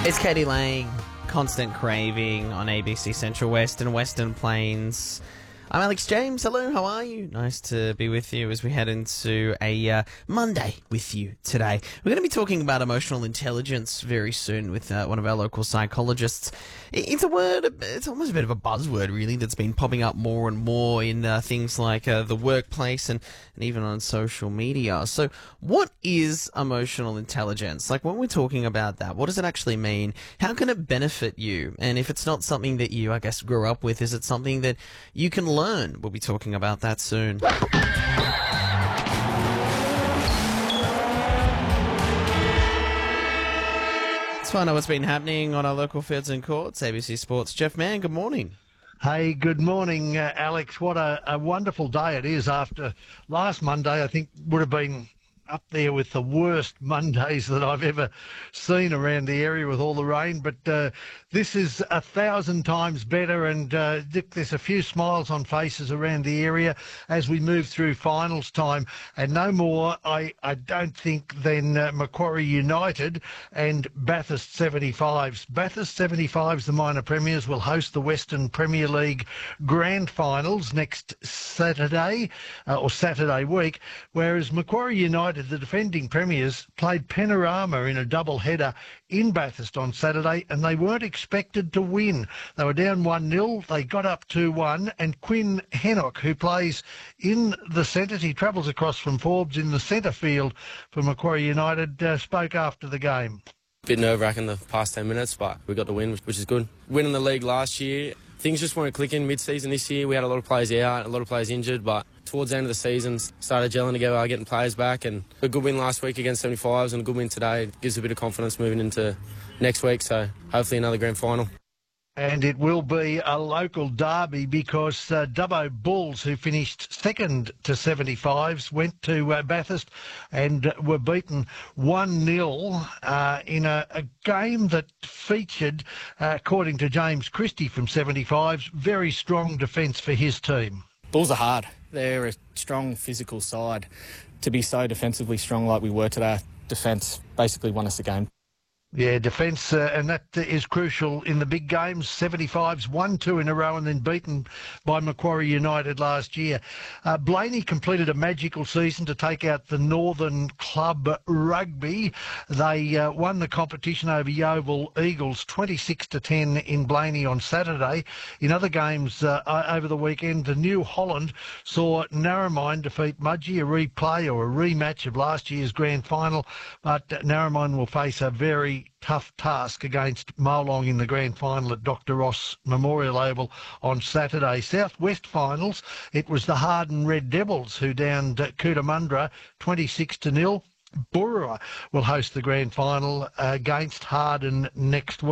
It's Katie Lang, Constant Craving on ABC Central West and Western Plains. I'm Alex James. Hello, how are you? Nice to be with you as we head into a Monday with you today. We're going to be talking about emotional intelligence very soon with one of our local psychologists. It's a word, it's almost a bit of a buzzword, really, that's been popping up more and more in things like the workplace and even on social media. So what is emotional intelligence? Like, when we're talking about that, what does it actually mean? How can it benefit you? And if it's not something that you, I guess, grew up with, is it something that you can learn? We'll be talking about that soon. Let's find out what's been happening on our local fields and courts. ABC Sports' Jeff Mann, good morning. Hey, good morning, Alex. What a wonderful day it is after last Monday. I think would have been up there with the worst Mondays that I've ever seen around the area with all the rain. But this is 1,000 times better, and there's a few smiles on faces around the area as we move through finals time. And no more, I don't think, than Macquarie United and Bathurst 75s. Bathurst 75s, the minor premiers, will host the Western Premier League Grand Finals next Saturday, or Saturday week, whereas Macquarie United, the defending premiers, played Panorama in a double header in Bathurst on Saturday, and they weren't expected to win. They were down 1-0, they got up 2-1, and Quinn Hennock, who plays in the centre, he travels across from Forbes in the centre field for Macquarie United, spoke after the game. Bit nerve-wracking the past 10 minutes, but we got the win, which is good. Winning the league last year, things just weren't clicking mid-season this year. We had a lot of players out, a lot of players injured, but towards the end of the season, started gelling together, getting players back, and a good win last week against 75s and a good win today gives a bit of confidence moving into next week, so hopefully another grand final. And it will be a local derby because Dubbo Bulls, who finished second to 75s, went to Bathurst and were beaten 1-0 in a game that featured, according to James Christie from 75s, very strong defence for his team. Bulls are hard. They're a strong physical side. To be so defensively strong like we were today, defence basically won us the game. Yeah, defence, and that is crucial in the big games. 75s, 1-2 in a row and then beaten by Macquarie United last year. Blaney completed a magical season to take out the Northern Club Rugby. They won the competition over Yeovil Eagles 26-10 in Blaney on Saturday. In other games over the weekend, the New Holland saw Narromine defeat Mudgee, a replay or a rematch of last year's grand final, but Narromine will face a very tough task against Molong in the grand final at Dr. Ross Memorial Oval on Saturday. Southwest finals, it was the Harden Red Devils who downed Cootamundra 26-0. Burra will host the grand final against Harden next week.